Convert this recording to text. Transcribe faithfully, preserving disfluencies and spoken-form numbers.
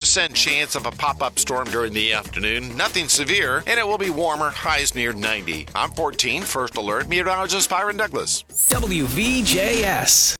percent chance of a pop-up storm during the afternoon. Nothing severe, and it will be warmer, highs near ninety. I'm fourteen, First Alert, meteorologist Byron Douglas. W V J S.